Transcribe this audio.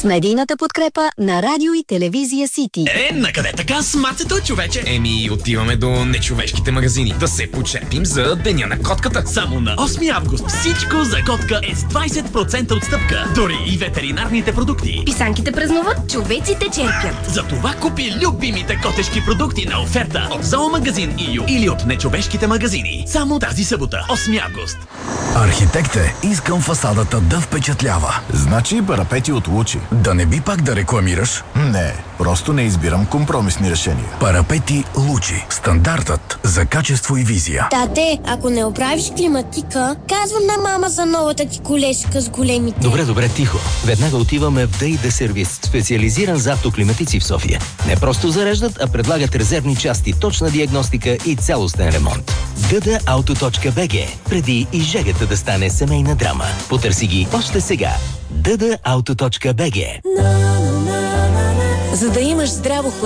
С медийната подкрепа на радио и телевизия Сити. Накъде така с мацето, човече? Отиваме до нечовешките магазини да се почерпим за Деня на котката. Само на 8 август всичко за котка е с 20% отстъпка. Дори и ветеринарните продукти. Писанките празнуват, човеците черпят. Затова купи любимите котешки продукти на оферта от Зоомагазин ИЮ или от нечовешките магазини. Само тази събота, 8 август. Архитекте, искам фасадата да впечатлява. Значи парапети от Лучи. Да не би пак да рекламираш? Не, просто не избирам компромисни решения. Парапети Лучи. Стандартът за качество и визия. Тате, ако не оправиш климатика, казвам на мама за новата ти колежка с големите. Добре, тихо. Веднага отиваме в ДИД сервис, специализиран за автоклиматици в София. Не просто зареждат, а предлагат резервни части, точна диагностика и цялостен ремонт. ddauto.bg. Преди и жегата да стане семейна драма. Потърси ги още сега. ddauto.bg. За да имаш здраво